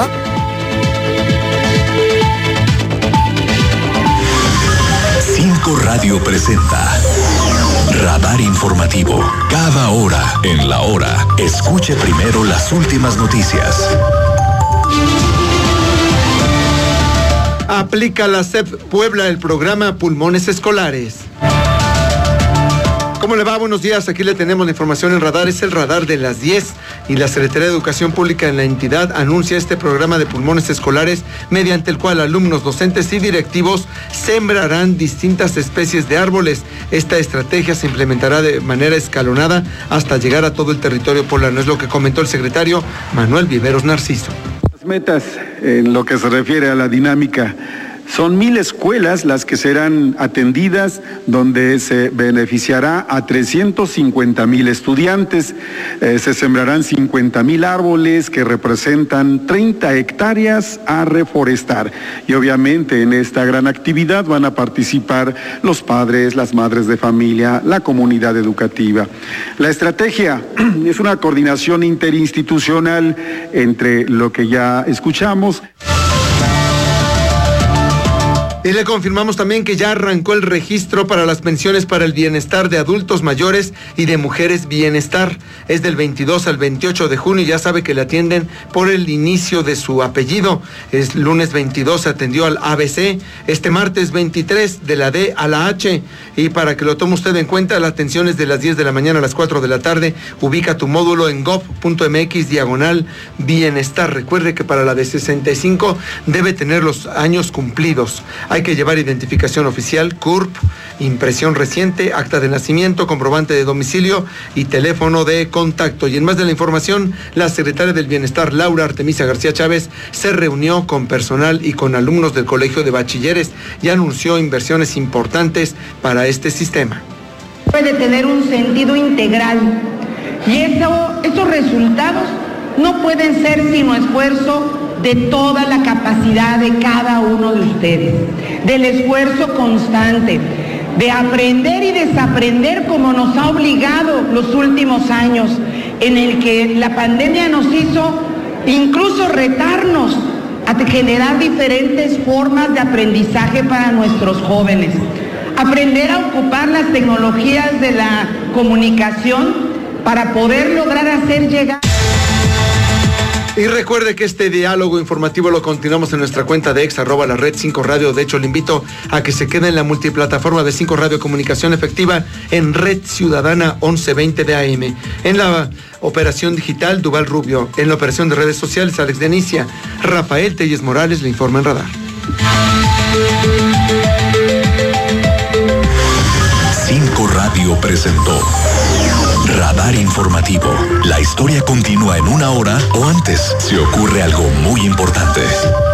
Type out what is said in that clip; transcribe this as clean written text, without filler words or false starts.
México? Cinco Radio presenta Radar Informativo. Cada hora, en la hora, escuche primero las últimas noticias. Aplica la SEP Puebla el programa Pulmones Escolares. ¿Cómo le va? Buenos días. Aquí le tenemos la información en Radar. Es el Radar de las 10 y la Secretaría de Educación Pública en la entidad anuncia este programa de pulmones escolares mediante el cual alumnos, docentes y directivos sembrarán distintas especies de árboles. Esta estrategia se implementará de manera escalonada hasta llegar a todo el territorio poblano. Es lo que comentó el secretario Manuel Viveros Narciso. Las metas en lo que se refiere a la dinámica. Son 1,000 escuelas las que serán atendidas, donde se beneficiará a 350,000 estudiantes. Se sembrarán 50,000 árboles que representan 30 hectáreas a reforestar. Y obviamente en esta gran actividad van a participar los padres, las madres de familia, la comunidad educativa. La estrategia es una coordinación interinstitucional entre lo que ya escuchamos. Y le confirmamos también que ya arrancó el registro para las pensiones para el bienestar de adultos mayores y de mujeres bienestar. Es del 22 al 28 de junio y ya sabe que le atienden por el inicio de su apellido. Es lunes 22 se atendió al ABC, este martes 23 de la D a la H. Y para que lo tome usted en cuenta, la atención es de las 10 de la mañana a las 4 de la tarde. Ubica tu módulo en gov.mx/bienestar. Recuerde que para la de 65 debe tener los años cumplidos. Hay que llevar identificación oficial, CURP, impresión reciente, acta de nacimiento, comprobante de domicilio y teléfono de contacto. Y en más de la información, la secretaria del Bienestar, Laura Artemisa García Chávez, se reunió con personal y con alumnos del Colegio de Bachilleres y anunció inversiones importantes para este sistema. Puede tener un sentido integral y esos resultados no pueden ser sino esfuerzo de toda la capacidad de cada uno de ustedes, del esfuerzo constante, de aprender y desaprender como nos ha obligado los últimos años, en el que la pandemia nos hizo incluso retarnos a generar diferentes formas de aprendizaje para nuestros jóvenes, aprender a ocupar las tecnologías de la comunicación para poder lograr hacer llegar. Y recuerde que este diálogo informativo lo continuamos en nuestra cuenta de @la red 5 Radio. De hecho, le invito a que se quede en la multiplataforma de 5 Radio Comunicación Efectiva en Red Ciudadana 1120 de AM. En la operación digital, Duval Rubio. En la operación de redes sociales, Alex Denicia. Rafael Telles Morales le informa en Radar. 5 Radio presentó Radar Informativo. La historia continúa en una hora o antes si ocurre algo muy importante.